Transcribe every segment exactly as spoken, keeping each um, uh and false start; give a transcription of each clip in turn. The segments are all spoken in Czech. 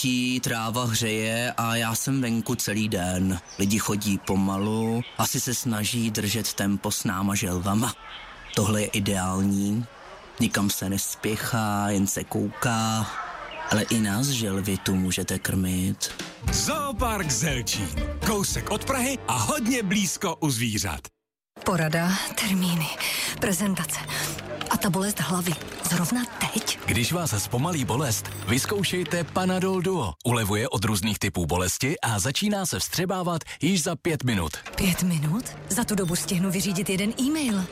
svítí, tráva hřeje a já jsem venku celý den. Lidi chodí pomalu, asi se snaží držet tempo s náma želvama. Tohle je ideální, nikam se nespěchá, jen se kouká, ale i nás želvy tu můžete krmit. Zoopark Zelčín. Kousek od Prahy a hodně blízko u zvířat. Porada, termíny, prezentace a ta bolest hlavy. Zrovna teď? Když vás zpomalí bolest, vyzkoušejte Panadol Duo. Ulevuje od různých typů bolesti a začíná se vstřebávat již za pět minut. Pět minut? Za tu dobu stihnu vyřídit jeden e-mail.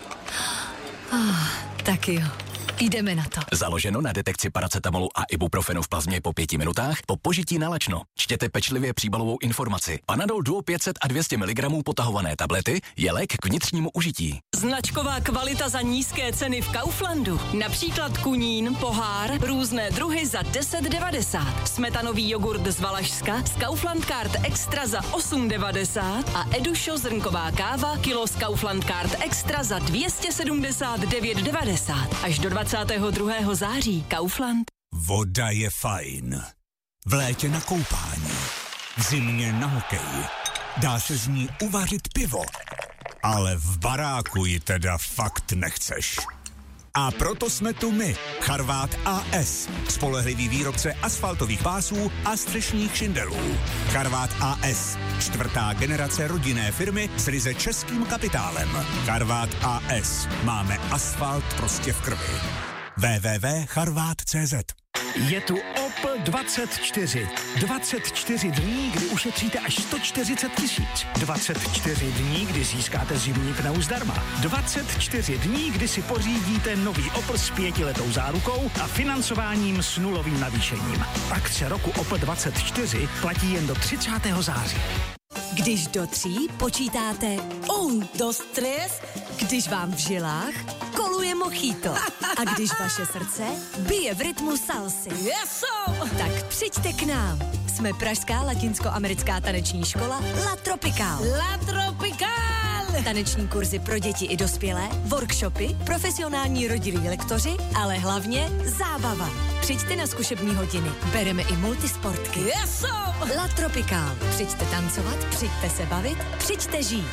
Ah, tak jo. Jdeme na to. Založeno na detekci paracetamolu a ibuprofenu v plazmě po pěti minutách po požití na lačno. Čtěte pečlivě příbalovou informaci. Panadol Duo pět set a dvě stě miligramů potahované tablety je lék k vnitřnímu užití. Značková kvalita za nízké ceny v Kauflandu. Například kunín, pohár, různé druhy za deset devadesát. Smetanový jogurt z Valašska z Kaufland Card Extra za osm devadesát a Edušo zrnková káva kilo z Kaufland Card Extra za dvě stě sedmdesát devět devadesát. Až do dvacátého druhého září. Kaufland. Voda je fajn. V létě na koupání. V zimě na hokej. Dá se z ní uvařit pivo. Ale v baráku ji teda fakt nechceš. A proto jsme tu my, Charvát A S, spolehlivý výrobce asfaltových pásů a střešních šindelů. Charvát A S, čtvrtá generace rodinné firmy s ryze českým kapitálem. Charvát A S, máme asfalt prostě v krvi. w w w tečka charvát tečka cé zet. Je tu Opel dvacet čtyři. dvacet čtyři dní, kdy ušetříte až sto čtyřicet tisíc. dvacet čtyři dní, kdy získáte zimní pneu zdarma. dvacet čtyři dní, kdy si pořídíte nový Opel s pětiletou zárukou a financováním s nulovým navýšením. Akce roku Opel dvacet čtyři platí jen do třicátého září. Když do tří počítáte un, dos, tres, když vám v žilách koluje mojito a když vaše srdce bije v rytmu salsy. Yeso! Tak přijďte k nám. Jsme pražská latinsko-americká taneční škola La Tropical. La Tropical! Taneční kurzy pro děti i dospělé, workshopy, profesionální rodilí lektoři, ale hlavně zábava. Přijďte na zkušební hodiny. Bereme i multisportky. Yeso! La Tropical. Přijďte tancovat, přijďte se bavit, přijďte žít.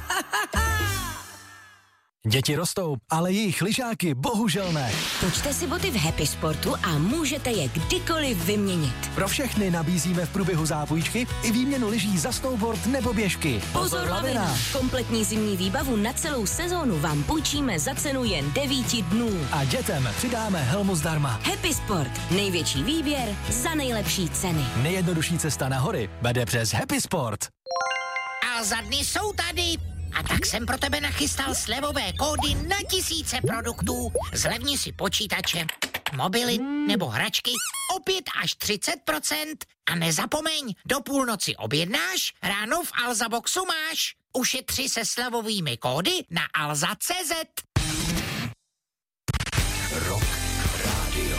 Děti rostou, ale jejich lyžáky bohužel ne. Točte si boty v Happy Sportu a můžete je kdykoliv vyměnit. Pro všechny nabízíme v průběhu zápůjčky i výměnu lyží za snowboard nebo běžky. Pozor, lavina! Kompletní zimní výbavu na celou sezónu vám půjčíme za cenu jen devíti dnů. A dětem přidáme helmu zdarma. Happy Sport. Největší výběr za nejlepší ceny. Nejjednodušší cesta na hory vede přes Happy Sport. A za dny jsou tady. A tak jsem pro tebe nachystal slevové kódy na tisíce produktů. Zlevni si počítače, mobily nebo hračky o pět až třicet procent. A nezapomeň, do půlnoci objednáš, ráno v Alza Boxu máš. Ušetři se slevovými kódy na alza tečka cé zet. Rock Radio.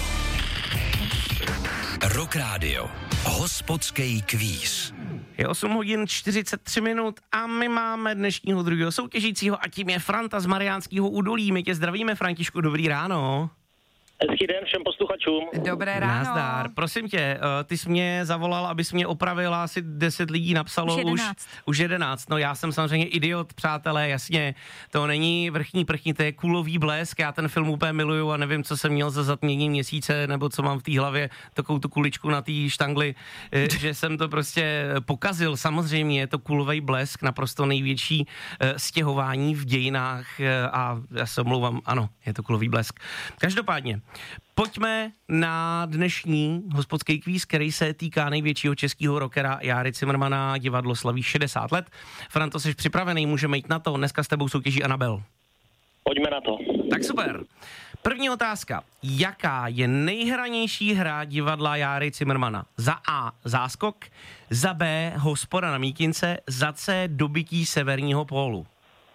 Rock Radio. Hospodský kvíz. Je osm hodin čtyřicet tři minut a my máme dnešního druhého soutěžícího a tím je Franta z Mariánského údolí. My tě zdravíme, Františku, dobrý ráno. Hezký den všem posluchačům. Dobré ráno. Nazdar. Prosím tě, ty jsi mě zavolal, abys mě opravila, asi deset lidí napsalo už jedenáct. Už, už jedenáct. No já jsem samozřejmě idiot, přátelé, jasně. To není vrchní prchní, to je kulový blesk. Já ten film úplně miluju a nevím, co jsem měl za zatmění měsíce, nebo co mám v té hlavě, takovou tu kuličku na té štangli, že jsem to prostě pokazil. Samozřejmě je to kulový blesk, naprosto největší stěhování v dějinách a já se omlouvám, ano, je to kulový blesk. Každopádně, pojďme na dnešní hospodský kvíz, který se týká největšího českého rockera Járy Cimrmana. Divadlo slaví šedesát let. Franto, jsi připravený, můžeme jít na to. Dneska s tebou soutěží Anabel. Pojďme na to. Tak super. První otázka. Jaká je nejhranější hra divadla Járy Cimrmana? Za A. Záskok, za B. Hospoda na Mítince, za C. Dobytí severního pólu.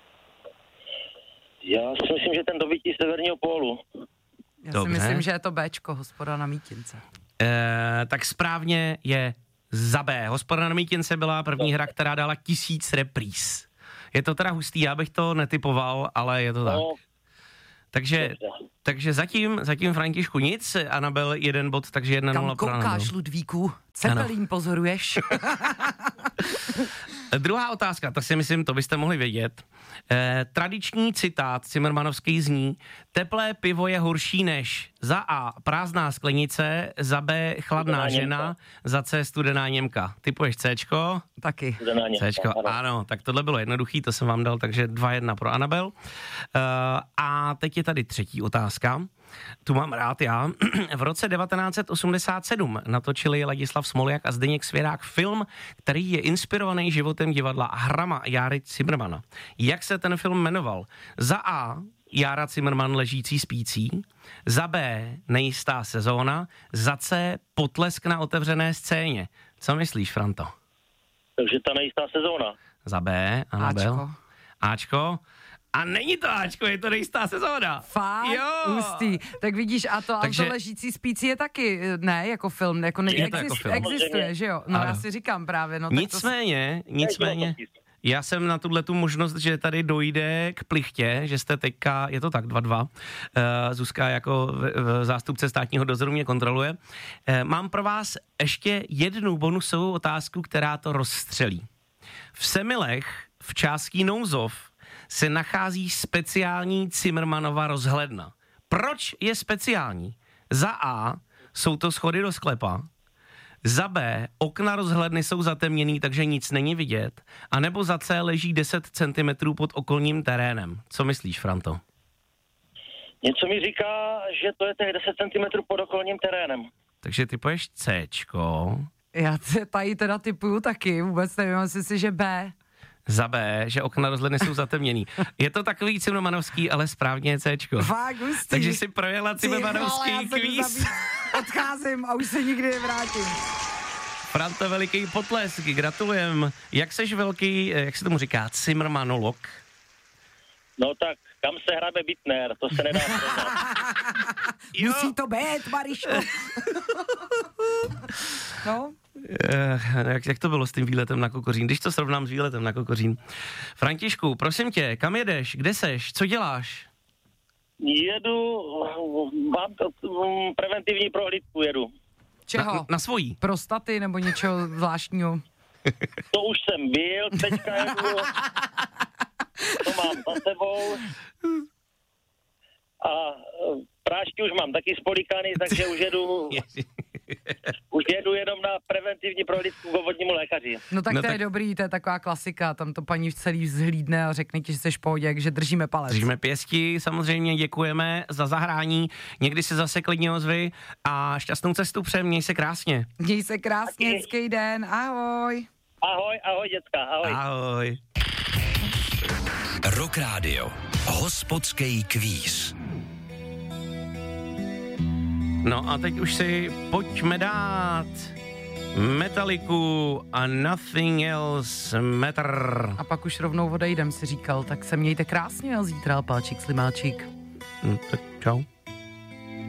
Já si myslím, že ten dobytí severního pólu. Já Dobře. si myslím, že je to Bčko, Hospoda na Mítince. E, tak správně je za B. Hospoda na Mítince byla první hra, která dala tisíc repríz. Je to teda hustý, já bych to netypoval, ale je to tak. No, Takže, takže zatím, zatím Františku nic, Anabel jeden bod, takže jedna nula pro Anabel. Kam koukáš, Ludvíku? Cepelín pozoruješ? Druhá otázka, tak si myslím, to byste mohli vědět. Eh, tradiční citát Cimrmanovský zní: teplé pivo je horší než za A prázdná sklenice, za B chladná studená žena, Němka. Za C studená Němka. Typuješ Cčko? Taky. Cčko, ano, tak tohle bylo jednoduchý, to jsem vám dal, takže dva jedna pro Anabel. Eh, a teď je tady třetí otázka. Tu mám rád já. V roce devatenáct set osmdesát sedm natočili Ladislav Smoljak a Zdeněk Svěrák film, který je inspirovaný životem divadla Hrama Járy Cimrmana. Jak se ten film jmenoval? Za A Jára Cimrman ležící spící, za B Nejistá sezóna, za C Potlesk na otevřené scéně. Co myslíš, Franto? Takže ta Nejistá sezóna. Za B, Anabel. Ačko. Ačko. A není to Ačko, je to Nejistá sezóna. Fakt? Jo. Hustý. Tak vidíš, a to, Takže, a to ležící spící je taky, ne, jako film, jako ne, je to exist, jako film. existuje, že jo? No Ano. já si říkám právě, no. Nicméně, to... nicméně, já jsem na tuhle tu možnost, že tady dojde k plichtě, že jste teďka, je to tak, dva dva, uh, Zuzka jako v, v zástupce státního dozoru mě kontroluje. Uh, mám pro vás ještě jednu bonusovou otázku, která to rozstřelí. V Semilech v Čáský Nouzov se nachází speciální Cimrmanova rozhledna. Proč je speciální? Za A jsou to schody do sklepa, za B okna rozhledny jsou zatemněný, takže nic není vidět, a nebo za C leží deset centimetrů pod okolním terénem. Co myslíš, Franto? Něco mi říká, že to je těch deset centimetrů pod okolním terénem. Takže typuješ Cčko. Já tady teda typuju taky, vůbec nevím, jestli si, že B. Za B, že okna rozhledny jsou zatemněný. Je to takový cimrmanovský, ale správně je Cčko. Fakt hustý. Takže si projela cimrmanovský kvíz. Odcházím a už se nikdy nevrátím. Franto, veliký potlesk, gratulujem. Jak seš velký, jak se tomu říká, cimrmanolog? No tak, kam se hrabe Bitner, to se nedá srovnat. Musí to být, Mariško. No. Jak, jak to bylo s tím výletem na Kokořín? Když to srovnám s výletem na Kokořín. Františku, prosím tě, kam jedeš? Kde seš? Co děláš? Jedu, mám to, um, preventivní prohlídku jedu. Čeho? Na, na svojí? Prostaty nebo něčeho zvláštního? To už jsem byl, teďka jedu, to mám za sebou. A prášky už mám taky spolikaný, takže už jedu, už jedu jenom na preventivní prohlídku k obvodnímu lékaři. No tak no to tak... je dobrý, to je taková klasika, tam to paní v celý vzhlídne a řekne ti, že jsi v pohodě, že držíme palec. Držíme pěsti, samozřejmě děkujeme za zahrání, někdy se zase klidně ozvi a šťastnou cestu přejem, měj se krásně. Měj se krásně, hezký den, ahoj. Ahoj, ahoj děcka, ahoj. Ahoj. Rock Radio, hospodský kvíz. No a teď už si pojďme dát Metaliku a Nothing Else Matter. A pak už rovnou odejdem, si říkal, tak se mějte krásně a zítra, Páčik Slimáčik. No, tak čau.